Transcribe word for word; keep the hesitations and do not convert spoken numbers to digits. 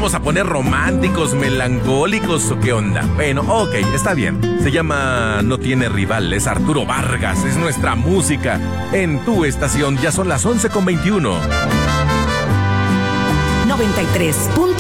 vamos a poner románticos, melancólicos o qué onda? Bueno, ok, está bien. Se llama No tiene rival, es Arturo Vargas, es nuestra música. En tu estación ya son las once con veintiuno. noventa y tres punto